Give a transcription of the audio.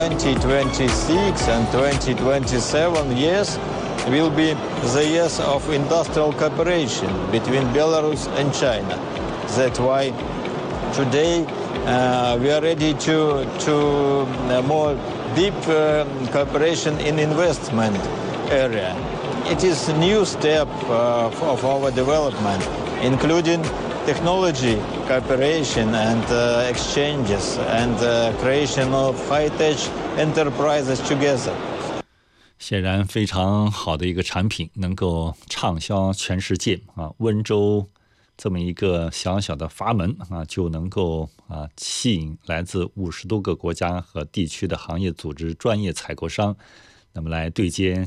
2026 and 2027 years will be the years of industrial cooperation between Belarus and China. That's why today we are ready to more deep cooperation in investment area. It is a new step of our development, including technology cooperation and exchanges and creation of high-tech enterprises together. 显然非常好的一个产品，能够畅销全世界啊！温州这么一个小小的阀门啊，就能够吸引来自50多个国家和地区的行业组织、专业采购商，那么来对接